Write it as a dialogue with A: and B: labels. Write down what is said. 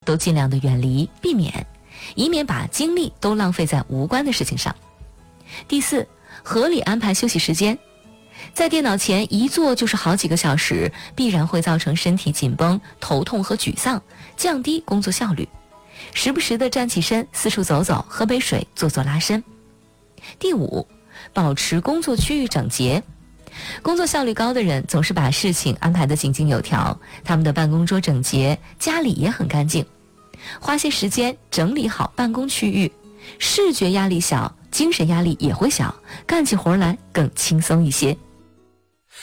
A: 都尽量的远离避免，以免把精力都浪费在无关的事情上。第4，合理安排休息时间。在电脑前一坐就是好几个小时，必然会造成身体紧绷、头痛和沮丧，降低工作效率。时不时的站起身，四处走走，喝杯水，做做拉伸。第5，保持工作区域整洁。工作效率高的人总是把事情安排得井井有条，他们的办公桌整洁，家里也很干净。花些时间整理好办公区域，视觉压力小，精神压力也会小，干起活来更轻松一些。